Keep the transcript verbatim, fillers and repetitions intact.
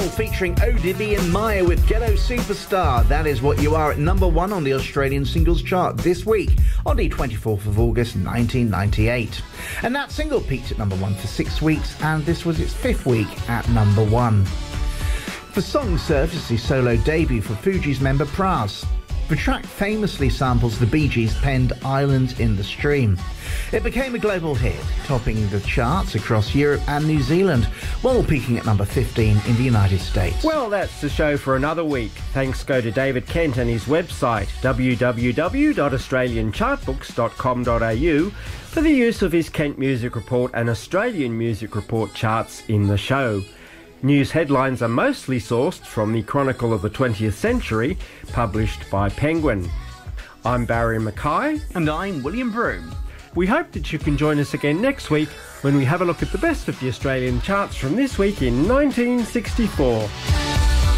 featuring Odibby and Maya with Ghetto Superstar. That is what you are at number one on the Australian singles chart this week on the twenty-fourth of August nineteen ninety-eight. And that single peaked at number one for six weeks, and this was its fifth week at number one. The song served as the solo debut for Fugees member Pras. The track famously samples the Bee Gees' penned Islands in the Stream. It became a global hit, topping the charts across Europe and New Zealand, while peaking at number fifteen in the United States. Well, that's the show for another week. Thanks go to David Kent and his website, w w w dot australian chart books dot com dot a u, for the use of his Kent Music Report and Australian Music Report charts in the show. News headlines are mostly sourced from the Chronicle of the twentieth Century, published by Penguin. I'm Barry Mackay. And I'm William Broome. We hope that you can join us again next week when we have a look at the best of the Australian charts from this week in nineteen sixty-four.